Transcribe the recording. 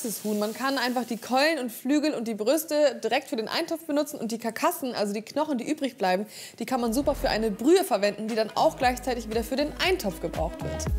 Das Huhn. Man kann einfach die Keulen und Flügel und die Brüste direkt für den Eintopf benutzen und die Karkassen, also die Knochen, die übrig bleiben, die kann man super für eine Brühe verwenden, die dann auch gleichzeitig wieder für den Eintopf gebraucht wird.